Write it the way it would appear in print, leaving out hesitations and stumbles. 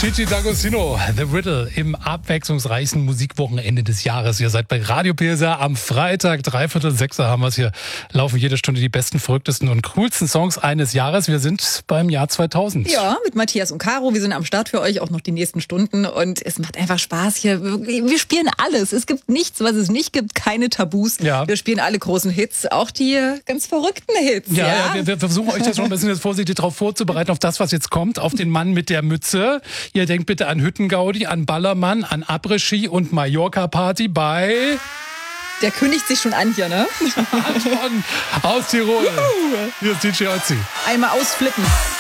Gigi D'Agostino, The Riddle im abwechslungsreichsten Musikwochenende des Jahres. Ihr seid bei Radio PSR am Freitag, 5:45 haben wir es hier. Laufen jede Stunde die besten, verrücktesten und coolsten Songs eines Jahres. Wir sind beim Jahr 2000. Ja, mit Matthias und Caro. Wir sind am Start für euch auch noch die nächsten Stunden. Und es macht einfach Spaß hier. Wir spielen alles. Es gibt nichts, was es nicht gibt. Keine Tabus. Ja. Wir spielen alle großen Hits, auch die ganz verrückten Hits. Ja, wir versuchen euch das schon ein bisschen jetzt vorsichtig darauf vorzubereiten, auf das, was jetzt kommt, auf den Mann mit der Mütze. Ihr denkt bitte an Hüttengaudi, an Ballermann, an Après-Ski und Mallorca-Party bei... Der kündigt sich schon an hier, ne? Anton aus Tirol. Hier ist DJ Ötzi. Einmal ausflippen.